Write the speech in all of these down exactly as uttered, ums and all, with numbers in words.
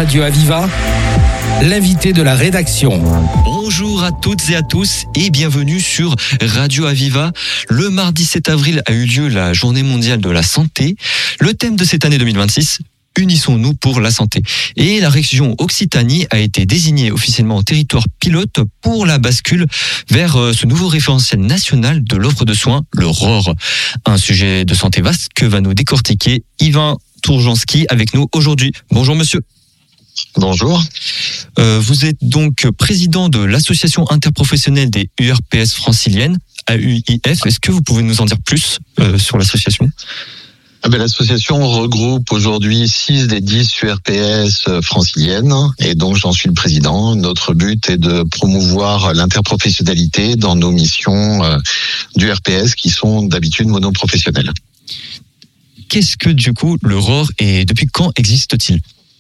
Radio Aviva, l'invité de la rédaction. Bonjour à toutes et à tous et bienvenue sur Radio Aviva. Le mardi sept avril a eu lieu la Journée mondiale de la santé. Le thème de cette année deux mille vingt-six, unissons-nous pour la santé. Et la région Occitanie a été désignée officiellement en territoire pilote pour la bascule vers ce nouveau référentiel national de l'offre de soins, le R O R. Un sujet de santé vaste que va nous décortiquer Yvain Tourjanski avec nous aujourd'hui. Bonjour monsieur. Bonjour. Euh, vous êtes donc président de l'association interprofessionnelle des U R P S franciliennes, A U I F. Est-ce que vous pouvez nous en dire plus euh, sur l'association ? Ah ben, l'association regroupe aujourd'hui six des dix U R P S franciliennes et donc j'en suis le président. Notre but est de promouvoir l'interprofessionnalité dans nos missions euh, d'U R P S qui sont d'habitude monoprofessionnelles. Qu'est-ce que du coup le R O R et depuis quand existe-t-il ?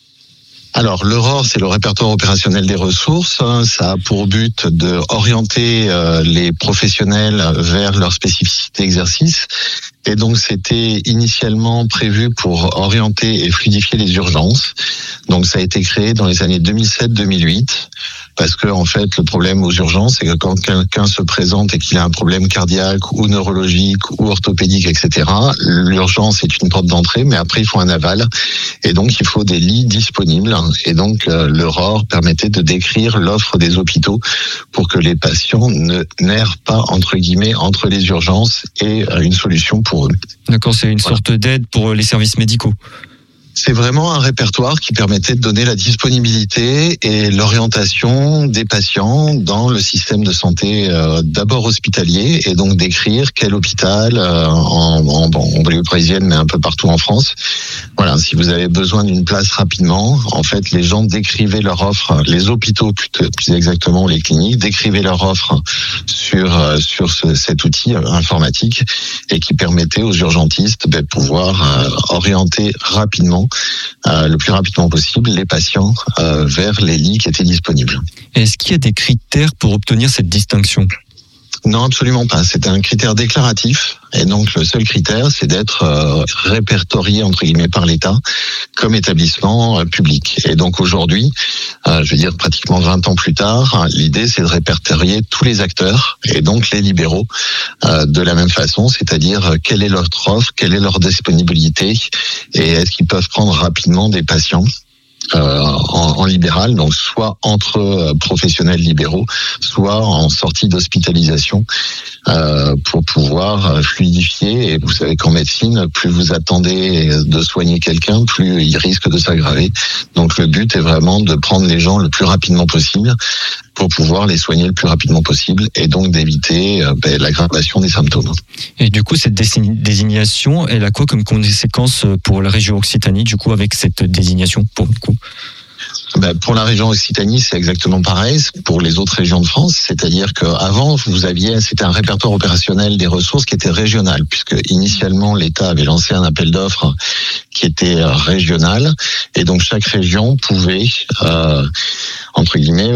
Alors, le R O R, c'est le répertoire opérationnel des ressources. Ça a pour but de orienter euh, les professionnels vers leur spécificité d'exercice. Et donc, c'était initialement prévu pour orienter et fluidifier les urgences. Donc, ça a été créé dans les années deux mille sept deux mille huit. Parce que, en fait, le problème aux urgences, c'est que quand quelqu'un se présente et qu'il a un problème cardiaque ou neurologique ou orthopédique, et cetera, l'urgence est une porte d'entrée, mais après, il faut un aval. Et donc, il faut des lits disponibles. Et donc, le R O R permettait de décrire l'offre des hôpitaux pour que les patients ne n'errent pas, entre guillemets, entre les urgences et une solution pour eux. D'accord, c'est une voilà. sorte d'aide pour les services médicaux. C'est vraiment un répertoire qui permettait de donner la disponibilité et l'orientation des patients dans le système de santé euh, d'abord hospitalier et donc d'écrire quel hôpital euh, en, en, en banlieue parisienne mais un peu partout en France. Voilà, si vous avez besoin d'une place rapidement, en fait les gens décrivaient leur offre, les hôpitaux plus, plus exactement les cliniques décrivaient leur offre sur euh, sur ce, cet outil informatique et qui permettait aux urgentistes de pouvoir euh, orienter rapidement Euh, le plus rapidement possible les patients euh, vers les lits qui étaient disponibles. Est-ce qu'il y a des critères pour obtenir cette distinction ? Non, absolument pas. C'est un critère déclaratif et donc le seul critère, c'est d'être euh, répertorié entre guillemets par l'État comme établissement euh, public. Et donc aujourd'hui, euh, je veux dire pratiquement vingt ans plus tard, hein, l'idée c'est de répertorier tous les acteurs et donc les libéraux euh, de la même façon, c'est-à-dire euh, quelle est leur offre, quelle est leur disponibilité et est-ce qu'ils peuvent prendre rapidement des patients. Euh, en, en libéral, donc soit entre euh, professionnels libéraux, soit en sortie d'hospitalisation euh, pour pouvoir euh, fluidifier. Et vous savez qu'en médecine, plus vous attendez de soigner quelqu'un, plus il risque de s'aggraver. Donc le but est vraiment de prendre les gens le plus rapidement possible pour pouvoir les soigner le plus rapidement possible et donc d'éviter euh, ben, l'aggravation des symptômes. Et du coup, cette désignation, elle a quoi comme conséquence pour la région Occitanie, du coup, avec cette désignation pour le coup ? Ben, pour la région Occitanie, c'est exactement pareil. Pour les autres régions de France, c'est-à-dire qu'avant, vous aviez, c'était un répertoire opérationnel des ressources qui était régional, puisque initialement l'État avait lancé un appel d'offres qui était régional, et donc chaque région pouvait, euh, entre guillemets,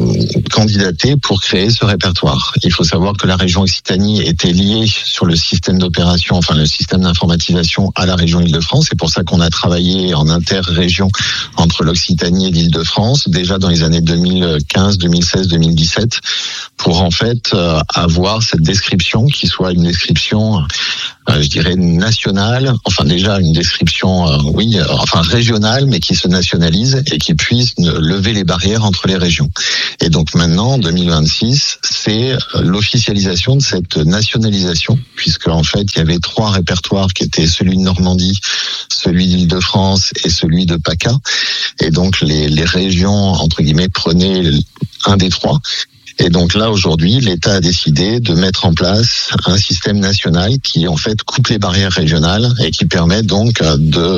candidater pour créer ce répertoire. Il faut savoir que la région Occitanie était liée sur le système d'opération, enfin le système d'informatisation à la région Île-de-France. C'est pour ça qu'on a travaillé en inter-région entre l'Occitanie et l'Île-de-France, déjà dans les années deux mille quinze, deux mille seize, deux mille dix-sept, pour en fait euh, avoir cette description qui soit une description, euh, je dirais, nationale, enfin déjà une description, euh, oui, euh, enfin régionale, mais qui se nationalise et qui puisse lever les barrières entre les régions. Et donc maintenant, en deux mille vingt-six, c'est l'officialisation de cette nationalisation, puisque en fait, il y avait trois répertoires qui étaient celui de Normandie, celui d'Île-de-France et celui de PACA. Et donc les, les régions, entre guillemets, prenaient un des trois. Et donc là, aujourd'hui, l'État a décidé de mettre en place un système national qui, en fait, coupe les barrières régionales et qui permet donc de...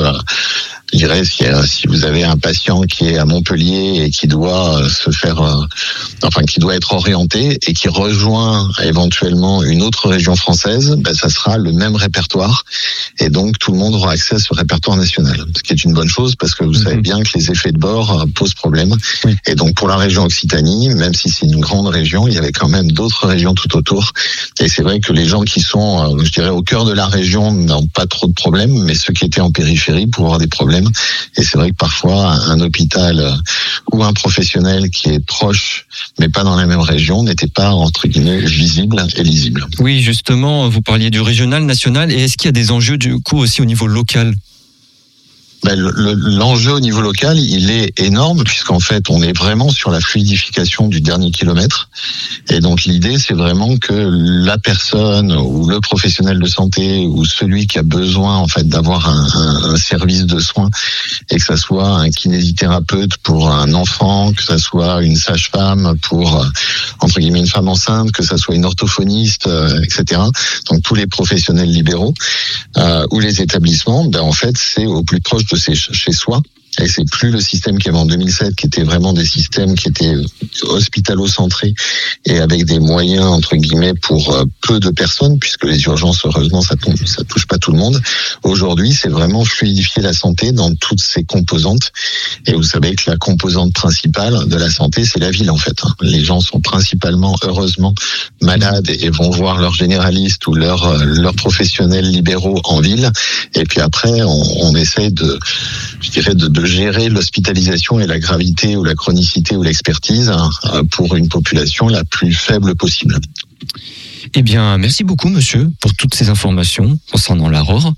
Je dirais, si, si vous avez un patient qui est à Montpellier et qui doit se faire, enfin, qui doit être orienté et qui rejoint éventuellement une autre région française, ben, ça sera le même répertoire. Et donc, tout le monde aura accès à ce répertoire national. Ce qui est une bonne chose parce que vous mmh. savez bien que les effets de bord posent problème. Oui. Et donc, pour la région Occitanie, même si c'est une grande région, il y avait quand même d'autres régions tout autour. Et c'est vrai que les gens qui sont, je dirais, au cœur de la région n'ont pas trop de problèmes, mais ceux qui étaient en périphérie pourraient avoir des problèmes problème. Et c'est vrai que parfois, un hôpital ou un professionnel qui est proche, mais pas dans la même région, n'était pas, entre guillemets, visible et lisible. Oui, justement, vous parliez du régional, national, et est-ce qu'il y a des enjeux du coup aussi au niveau local ? Ben, le, le, l'enjeu au niveau local, il est énorme puisqu'en fait, on est vraiment sur la fluidification du dernier kilomètre. Et donc, l'idée, c'est vraiment que la personne ou le professionnel de santé ou celui qui a besoin en fait d'avoir un, un, un service de soins, et que ça soit un kinésithérapeute pour un enfant, que ça soit une sage-femme pour entre guillemets une femme enceinte, que ça soit une orthophoniste, euh, et cetera. Donc, tous les professionnels libéraux euh, ou les établissements, ben en fait, c'est au plus proche de chez soi. Et c'est plus le système qu'il y avait en deux mille sept, qui était vraiment des systèmes qui étaient hospitalo-centrés et avec des moyens, entre guillemets, pour peu de personnes, puisque les urgences, heureusement, ça tombe, ça touche pas tout le monde. Aujourd'hui, c'est vraiment fluidifier la santé dans toutes ses composantes. Et vous savez que la composante principale de la santé, c'est la ville, en fait. Les gens sont principalement, heureusement, malades et vont voir leur généraliste ou leur, leur professionnels libéraux en ville. Et puis après, on, on essaie de, je dirais, de, de gérer l'hospitalisation et la gravité ou la chronicité ou l'expertise hein, pour une population la plus faible possible. Eh bien, merci beaucoup, monsieur, pour toutes ces informations concernant l'Aurore.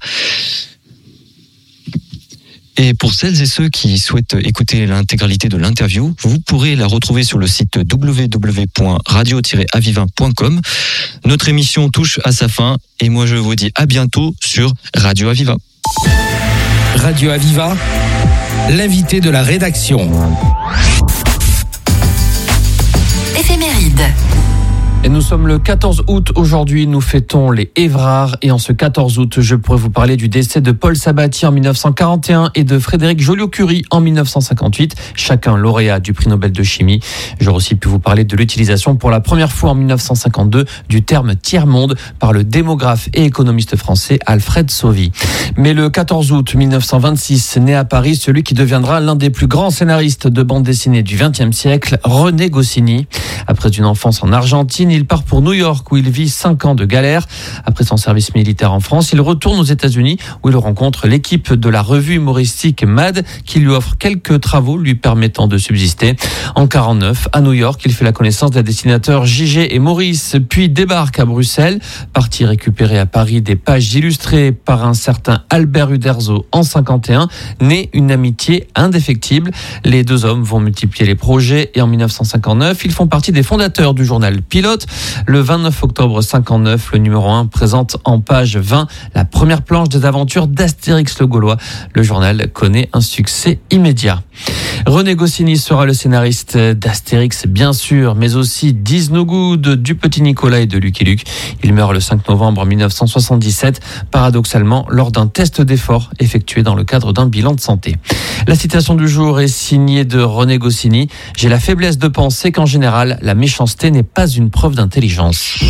Et pour celles et ceux qui souhaitent écouter l'intégralité de l'interview, vous pourrez la retrouver sur le site w w w point radio tiret aviva point com. Notre émission touche à sa fin et moi je vous dis à bientôt sur Radio Aviva. Radio Aviva, l'invité de la rédaction. Éphéméride. Et nous sommes le quatorze août. Aujourd'hui, nous fêtons les Évrards. Et en ce quatorze août, je pourrais vous parler du décès de Paul Sabatier en mille neuf cent quarante et un et de Frédéric Joliot-Curie en mille neuf cent cinquante-huit, chacun lauréat du prix Nobel de chimie. J'aurais aussi pu vous parler de l'utilisation pour la première fois en mille neuf cent cinquante-deux du terme tiers-monde par le démographe et économiste français Alfred Sauvy. Mais le quatorze août mille neuf cent vingt-six, naît à Paris celui qui deviendra l'un des plus grands scénaristes de bande dessinée du vingtième siècle, René Goscinny. Après une enfance en Argentine, il part pour New York où il vit cinq ans de galère. Après son service militaire en France, il retourne aux États-Unis où il rencontre l'équipe de la revue humoristique Mad qui lui offre quelques travaux lui permettant de subsister. En quarante-neuf, à New York, il fait la connaissance des dessinateurs J G et Maurice, puis débarque à Bruxelles. Parti récupérer à Paris des pages illustrées par un certain Albert Uderzo en cinquante et un, naît une amitié indéfectible. Les deux hommes vont multiplier les projets et en mille neuf cent cinquante-neuf, ils font partie des fondateurs du journal Pilote. Le vingt-neuf octobre cinquante-neuf, le numéro un présente en page vingt la première planche des aventures d'Astérix le Gaulois. Le journal connaît un succès immédiat. René Goscinny sera le scénariste d'Astérix, bien sûr, mais aussi d'Isnogoud, du Petit Nicolas et de Lucky Luke. Il meurt le cinq novembre mille neuf cent soixante-dix-sept, paradoxalement lors d'un test d'effort effectué dans le cadre d'un bilan de santé. La citation du jour est signée de René Goscinny. « J'ai la faiblesse de penser qu'en général, la méchanceté n'est pas une preuve d'intelligence. »